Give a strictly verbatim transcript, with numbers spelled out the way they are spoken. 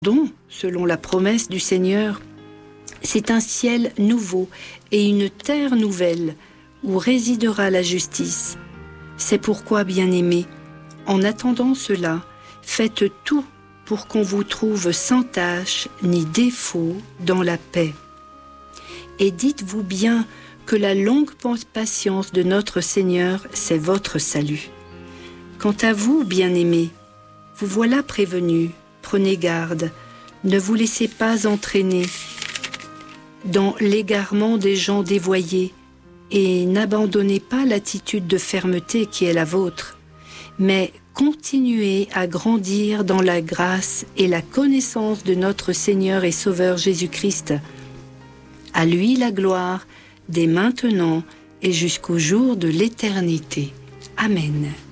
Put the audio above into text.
Don, selon la promesse du Seigneur, c'est un ciel nouveau et une terre nouvelle où résidera la justice. C'est pourquoi, bien-aimés, en attendant cela, faites tout pour qu'on vous trouve sans tache ni défaut dans la paix. Et dites-vous bien que la longue patience de notre Seigneur, c'est votre salut. Quant à vous, bien-aimés, vous voilà prévenus. Prenez garde, ne vous laissez pas entraîner dans l'égarement des gens dévoyés et n'abandonnez pas l'attitude de fermeté qui est la vôtre, mais continuez à grandir dans la grâce et la connaissance de notre Seigneur et Sauveur Jésus-Christ. À lui la gloire, dès maintenant et jusqu'au jour de l'éternité. Amen.